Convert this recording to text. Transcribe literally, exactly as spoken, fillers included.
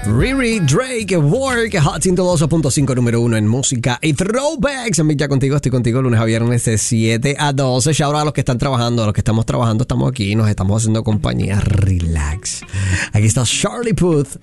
Riri, Drake, Work, Hot ciento dos punto cinco, número uno en música y throwbacks. En Ya Contigo, estoy contigo lunes a viernes de siete a doce. Shout out a los que están trabajando, a los que estamos trabajando, estamos aquí, nos estamos haciendo compañía. Relax. Aquí está Charlie Puth